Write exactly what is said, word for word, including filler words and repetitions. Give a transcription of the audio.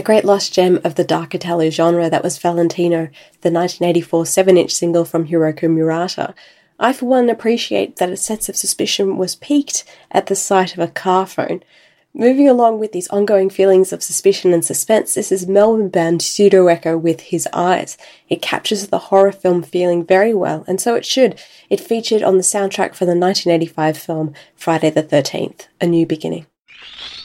a great lost gem of the dark Italo genre that was Valentino, the nineteen eighty-four seven-inch single from Hiroko Murata. I, for one, appreciate that a sense of suspicion was piqued at the sight of a car phone. Moving along with these ongoing feelings of suspicion and suspense, this is Melbourne band Pseudo Echo with His Eyes. It captures the horror film feeling very well, and so it should. It featured on the soundtrack for the nineteen eighty-five film Friday the thirteenth, A New Beginning.